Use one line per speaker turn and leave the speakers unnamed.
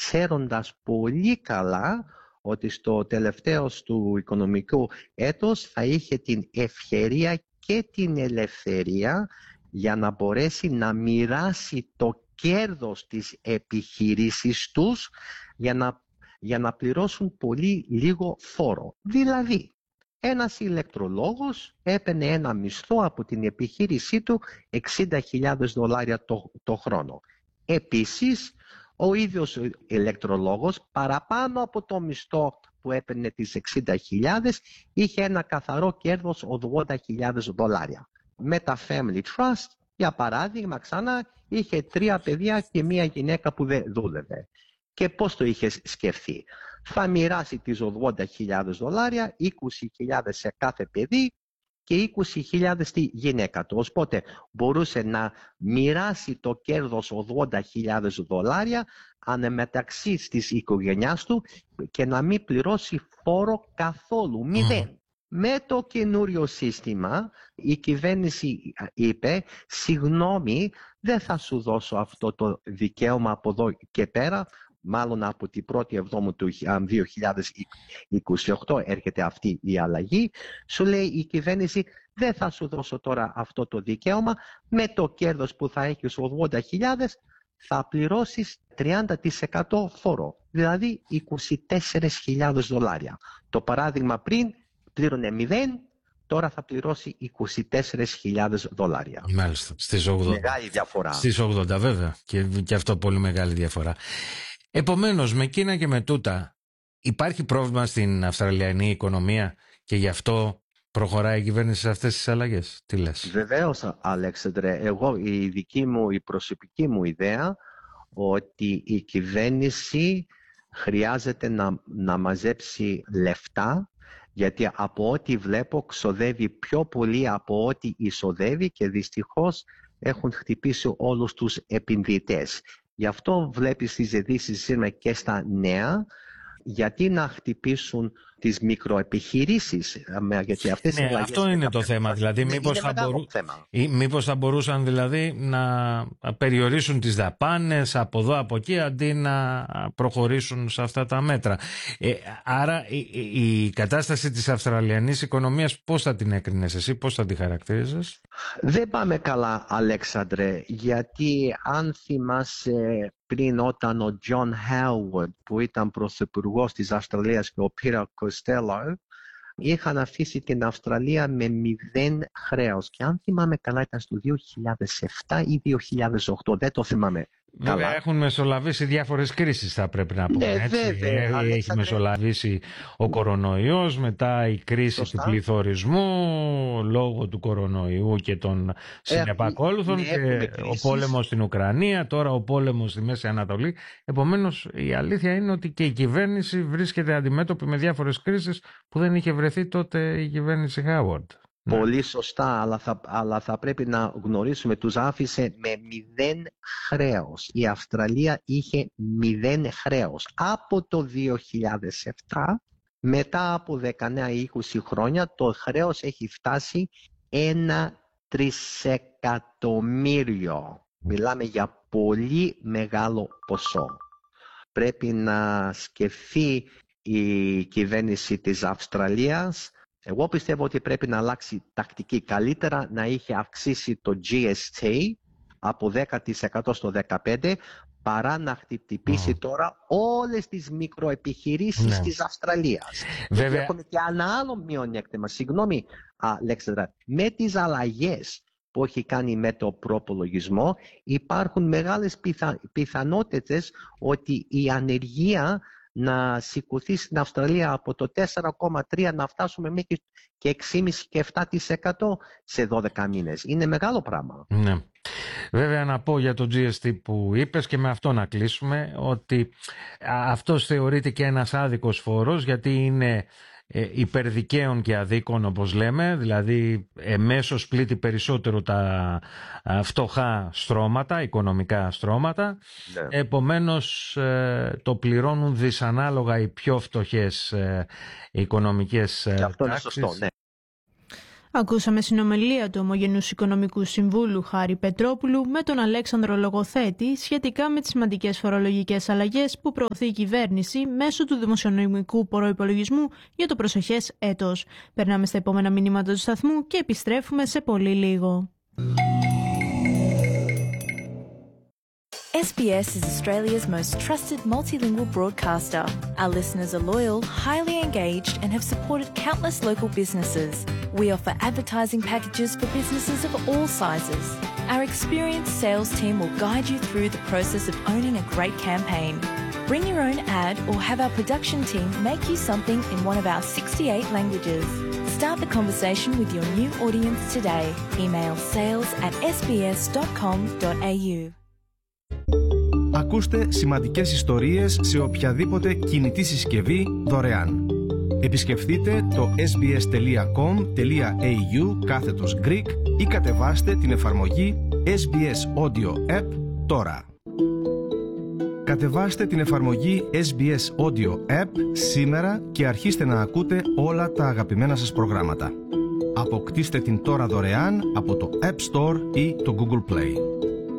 ξέροντας πολύ καλά ότι στο τελευταίο του οικονομικού έτος θα είχε την ευκαιρία και την ελευθερία για να μπορέσει να μοιράσει το κέρδος της επιχειρήσης τους για να πληρώσουν πολύ λίγο φόρο. Δηλαδή, ένας ηλεκτρολόγος έπαιρνε ένα μισθό από την επιχείρησή του $60,000 το χρόνο. Επίσης, ο ίδιος ο ηλεκτρολόγος παραπάνω από το μισθό που έπαιρνε τις $60,000 είχε ένα καθαρό κέρδος $80,000. Με τα Family Trust, για παράδειγμα, ξανά είχε 3 παιδιά και 1 γυναίκα που δεν δούλευε. Και πώς το είχε σκεφτεί? Θα μοιράσει τις $80,000, 20,000 σε κάθε παιδί και 20,000 στη γυναίκα του. Οπότε μπορούσε να μοιράσει το κέρδος $80,000 ανεμεταξύ της οικογένειάς του και να μην πληρώσει φόρο καθόλου, 0. Με το καινούριο σύστημα η κυβέρνηση είπε συγγνώμη, δεν θα σου δώσω αυτό το δικαίωμα από εδώ και πέρα. Μάλλον από την 1η Εβδόμου του 2028 έρχεται αυτή η αλλαγή. Σου λέει η κυβέρνηση δεν θα σου δώσω τώρα αυτό το δικαίωμα. Με το κέρδος που θα έχεις $80,000 θα πληρώσεις 30% φόρο. Δηλαδή $24,000. Το παράδειγμα πριν πλήρωνε 0. Τώρα θα πληρώσει $24,000.
Μάλιστα, στις 80.
Μεγάλη διαφορά.
Στις 80 βέβαια και αυτό πολύ μεγάλη διαφορά. Επομένως, με εκείνα και με τούτα υπάρχει πρόβλημα στην Αυστραλιανή οικονομία και γι' αυτό προχωράει η κυβέρνηση σε αυτές τις αλλαγές. Τι λες?
Βεβαίως, Αλέξανδρε, η προσωπική μου ιδέα ότι η κυβέρνηση χρειάζεται να μαζέψει λεφτά, γιατί από ό,τι βλέπω ξοδεύει πιο πολύ από ό,τι εισοδεύει και δυστυχώς έχουν χτυπήσει όλους τους επενδυτές. Γι' αυτό βλέπεις τις ειδήσεις σήμερα και στα νέα, γιατί να χτυπήσουν τις μικροεπιχειρήσεις. Γιατί αυτές
ναι, αυτό είναι το θέμα. Δηλαδή, μήπως θα μπορούσαν δηλαδή να περιορίσουν τις δαπάνες από εδώ από εκεί αντί να προχωρήσουν σε αυτά τα μέτρα. Άρα η κατάσταση της Αυστραλιανής οικονομίας πώς θα την έκρινες εσύ, πώς θα τη χαρακτήριζες?
Δεν πάμε καλά, Αλέξανδρε, γιατί αν θυμάσαι πριν όταν ο John Howard που ήταν πρωθυπουργός της Αυστραλίας και ο Peter Costello είχαν αφήσει την Αυστραλία με 0 χρέος και αν θυμάμαι καλά ήταν στο 2007 ή 2008, δεν το θυμάμαι καλά.
Βέβαια έχουν μεσολαβήσει διάφορες κρίσεις, θα πρέπει να πούμε,
ναι,
έτσι.
Βέβαια,
έχει μεσολαβήσει ο κορονοϊός, μετά η κρίση του πληθωρισμού λόγω του κορονοϊού και των συνεπακόλουθων και ο πόλεμος στην Ουκρανία, τώρα ο πόλεμος στη Μέση Ανατολή. Επομένως η αλήθεια είναι ότι και η κυβέρνηση βρίσκεται αντιμέτωπη με διάφορες κρίσεις που δεν είχε βρεθεί τότε η κυβέρνηση Howard.
Πολύ σωστά, αλλά θα πρέπει να γνωρίσουμε, τους άφησε με 0 χρέος. Η Αυστραλία είχε 0 χρέος. Από το 2007, μετά από 19 ή 20 χρόνια, το χρέος έχει φτάσει 1 τρισεκατομμύριο. Μιλάμε για πολύ μεγάλο ποσό. Πρέπει να σκεφτεί η κυβέρνηση της Αυστραλίας. Εγώ πιστεύω ότι πρέπει να αλλάξει τακτική. Καλύτερα να είχε αυξήσει το GST από 10% στο 15% παρά να χτυπήσει τώρα όλες τις μικροεπιχειρήσεις της Αυστραλίας.
Βέβαια.
Έχουμε και ένα άλλο μειονέκτημα. Συγγνώμη, Αλέξανδρα, με τις αλλαγές που έχει κάνει με το προπολογισμό υπάρχουν μεγάλες πιθανότητες ότι η ανεργία να σηκωθεί στην Αυστραλία από το 4,3% να φτάσουμε μέχρι και 6,5% και 7% σε 12 μήνες. Είναι μεγάλο πράγμα.
Ναι. Βέβαια να πω για το GST που είπες και με αυτό να κλείσουμε ότι αυτός θεωρείται και ένας άδικος φόρος γιατί είναι υπερδικαίων και αδίκων όπως λέμε, δηλαδή εμέσως πλήττει περισσότερο τα φτωχά στρώματα, οικονομικά στρώματα. Ναι. Επομένως το πληρώνουν δυσανάλογα οι πιο φτωχές οικονομικές
και αυτό
τάξεις.
Είναι σωστό, ναι.
Ακούσαμε συνομιλία του Ομογενούς Οικονομικού Συμβούλου Χάρη Πετρόπουλου με τον Αλέξανδρο Λογοθέτη σχετικά με τις σημαντικές φορολογικές αλλαγές που προωθεί η κυβέρνηση μέσω του δημοσιονομικού προϋπολογισμού για το προσεχές έτος. Περνάμε στα επόμενα μηνύματα του σταθμού και επιστρέφουμε σε πολύ λίγο.
SBS is Australia's most trusted multilingual broadcaster. Our listeners are loyal, highly engaged, and have supported countless local businesses. We offer advertising packages for businesses of all sizes. Our experienced sales team will guide you through the process of owning a great campaign. Bring your own ad or have our production team make you something in one of our 68 languages. Start the conversation with your new audience today. Email sales@sbs.com.au.
Ακούστε σημαντικές ιστορίες σε οποιαδήποτε κινητή συσκευή δωρεάν. Επισκεφτείτε το sbs.com.au/Greek ή κατεβάστε την εφαρμογή SBS Audio App τώρα. Κατεβάστε την εφαρμογή SBS Audio App σήμερα και αρχίστε να ακούτε όλα τα αγαπημένα σας προγράμματα. Αποκτήστε την τώρα δωρεάν από το App Store ή το Google Play.